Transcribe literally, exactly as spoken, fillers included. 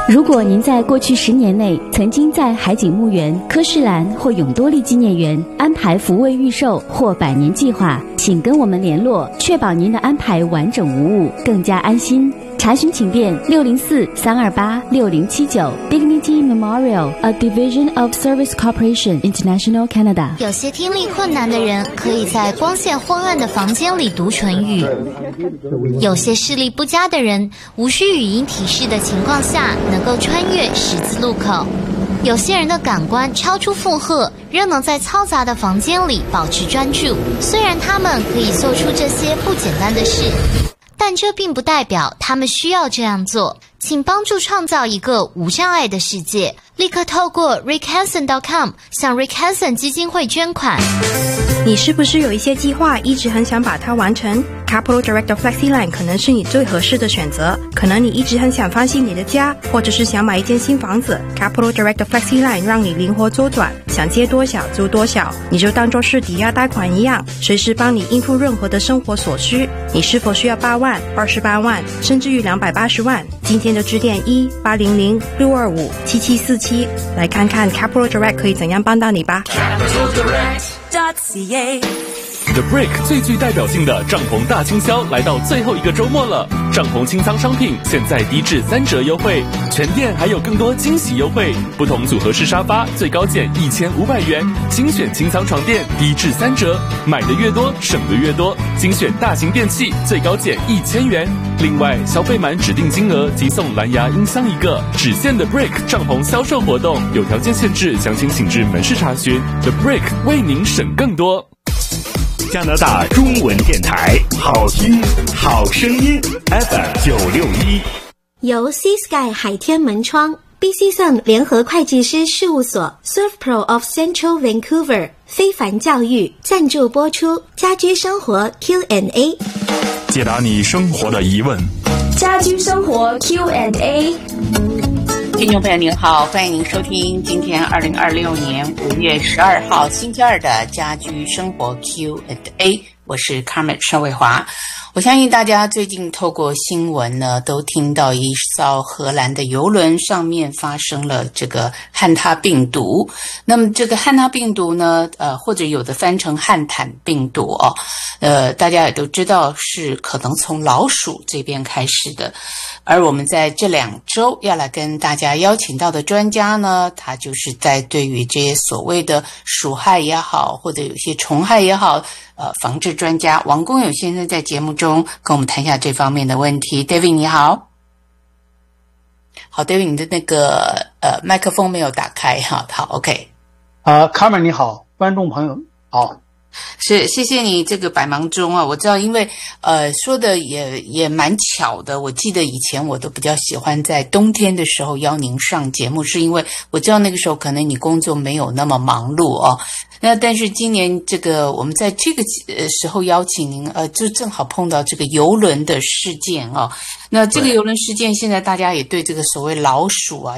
如果您在过去十年内曾经在海景墓园、科士兰或永多利纪念园安排福卫预售或百年计划，请跟我们联络，确保您的安排完整无误，更加安心。查询请电六零四三二八六零七九 Dignity Memorial, a division of Service Corporation International Canada。 有些听力困难的人可以在光线昏暗的房间里读唇语，有些视力不佳的人无需语音提示的情况下能够穿越十字路口，有些人的感官超出负荷，仍能在嘈杂的房间里保持专注。虽然他们可以做出这些不简单的事，但这并不代表他们需要这样做。请帮助创造一个无障碍的世界，立刻透过 rick hansen dot com 向 Rick Hansen 基金会捐款。 你是不是有一些计划一直很想把它完成？ Capital Direct FlexiLine 可能是你最合适的选择。可能你一直很想翻新你的家，或者是想买一间新房子。 Capital Direct FlexiLine 让你灵活周转，想借多少租多少，你就当作是抵押贷款一样，随时帮你应付任何的生活所需。你是否需要八万、二十八万，甚至于两百八十万？今天就致电一八零零六二五七七四七，来看看 Capital Direct 可以怎样帮到你吧。 capital direct dot c a The Brick 最具代表性的帐篷大清销来到最后一个周末了，帐篷清仓商品现在低至三折优惠，全店还有更多惊喜优惠，不同组合式沙发最高减一千五百元，精选清仓床垫低至三折，买的越多省的越多，精选大型电器最高减一千元，另外消费满指定金额即送蓝牙音箱一个。只限的 Brick 帐篷销售活动有条件限制，详情请至门市查询。 The Brick 为您省更多。 加拿大中文电台，好听好声音 F M 九六一， 由 Sea Sky 海天门窗 B C Sun 联合会计师事务所 ServPro of Central Vancouver 非凡教育赞助播出。家居生活 Q and A， 解答你生活的疑问。 家居生活 Q and A。 听众朋友您好，欢迎您收听今天二零二六年五月十二号星期二的家居生活 Q and A， 我是 Carmen 邵卫华。我相信大家最近透过新闻呢，都听到一艘荷兰的邮轮上面发生了这个汉他病毒。那么这个汉他病毒呢，呃，或者有的翻成汉坦病毒哦，呃，大家也都知道是可能从老鼠这边开始的。而我们在这两周要来跟大家邀请到的专家呢，他就是在对于这些所谓的鼠害也好，或者有些虫害也好，呃，防治专家王公友先生在节目中跟我们谈一下这方面的问题。 David 你好。好 David 你的那个呃麦克风没有打开哈。好 OK 啊 Carmen 你好，观众朋友好。 是，谢谢你这个百忙中啊，我知道，因为呃说的也也蛮巧的。我记得以前我都比较喜欢在冬天的时候邀您上节目，是因为我知道那个时候可能你工作没有那么忙碌哦。那但是今年这个我们在这个呃时候邀请您，呃，就正好碰到这个邮轮的事件哦。那这个邮轮事件，现在大家也对这个所谓老鼠啊。